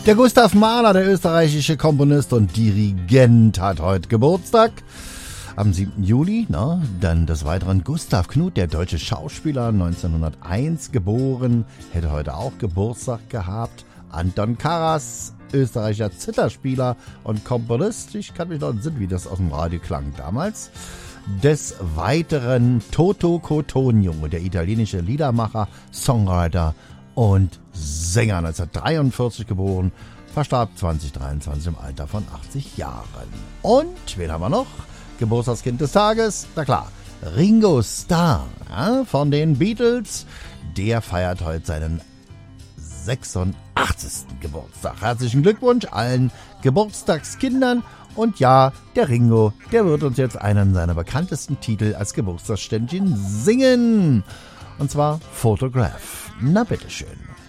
Der Gustav Mahler, der österreichische Komponist und Dirigent, hat heute Geburtstag. Am 7. Juli, dann des Weiteren Gustav Knuth, der deutsche Schauspieler, 1901 geboren, hätte heute auch Geburtstag gehabt. Anton Karas, österreichischer Zitherspieler und Komponist. Ich kann mich noch entsinnen, wie das aus dem Radio klang damals. Des Weiteren Toto Cotugno, der italienische Liedermacher, Songwriter und Sänger, 1943 geboren, verstarb 2023 im Alter von 80 Jahren. Und wen haben wir noch? Geburtstagskind des Tages, na klar, Ringo Starr von den Beatles. Der feiert heute seinen 86. Geburtstag. Herzlichen Glückwunsch allen Geburtstagskindern. Und ja, der Ringo, der wird uns jetzt einen seiner bekanntesten Titel als Geburtstagsständchen singen. Und zwar Photograph. Na bitteschön.